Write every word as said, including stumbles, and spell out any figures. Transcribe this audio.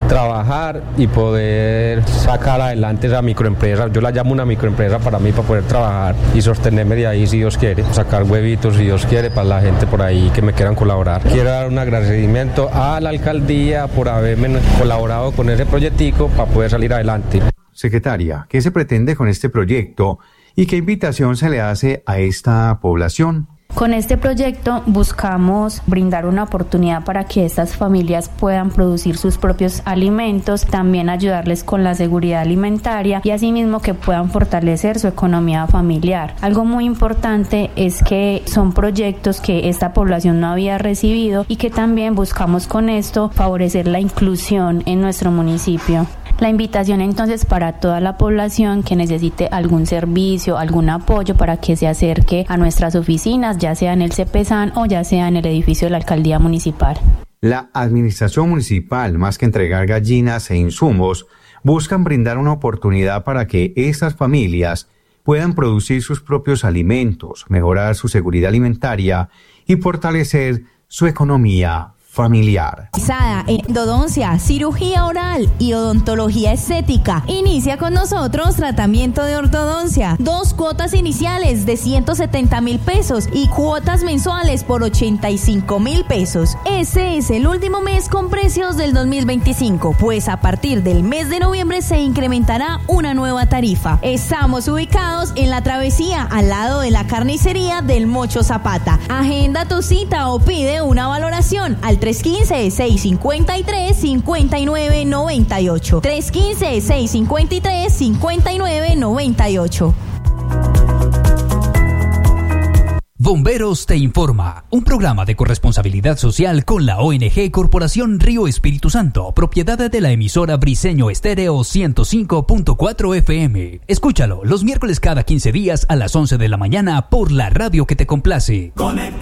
trabajar y poder sacar adelante esa microempresa. Yo la llamo una microempresa para mí, para poder trabajar y sostenerme de ahí si Dios quiere, sacar huevitos si Dios quiere para la gente por ahí que me quieran colaborar. Quiero dar un agradecimiento a la alcaldía por haberme colaborado con ese proyectico para poder salir adelante. Secretaria, ¿qué se pretende con este proyecto y qué invitación se le hace a esta población? Con este proyecto buscamos brindar una oportunidad para que estas familias puedan producir sus propios alimentos, también ayudarles con la seguridad alimentaria y asimismo que puedan fortalecer su economía familiar. Algo muy importante es que son proyectos que esta población no había recibido y que también buscamos con esto favorecer la inclusión en nuestro municipio. La invitación entonces para toda la población que necesite algún servicio, algún apoyo para que se acerque a nuestras oficinas, ya sea en el CEPESAN o ya sea en el edificio de la Alcaldía Municipal. La administración municipal, más que entregar gallinas e insumos, buscan brindar una oportunidad para que estas familias puedan producir sus propios alimentos, mejorar su seguridad alimentaria y fortalecer su economía familiar. En endodoncia, cirugía oral y odontología estética. Inicia con nosotros tratamiento de ortodoncia. Dos cuotas iniciales de ciento setenta mil pesos y cuotas mensuales por ochenta y cinco mil pesos. Ese es el último mes con precios del dos mil veinticinco, pues a partir del mes de noviembre se incrementará una nueva tarifa. Estamos ubicados en la Travesía, al lado de la carnicería del Mocho Zapata. Agenda tu cita o pide una valoración al tres uno cinco, seis cinco tres, cinco nueve nueve ocho. tres uno cinco, seis cinco tres, cinco nueve nueve ocho. Bomberos te informa, un programa de corresponsabilidad social con la O N G Corporación Río Espíritu Santo, propiedad de la emisora Briseño Estéreo ciento cinco punto cuatro F M. Escúchalo los miércoles cada quince días a las once de la mañana por la radio que te complace. Conecta.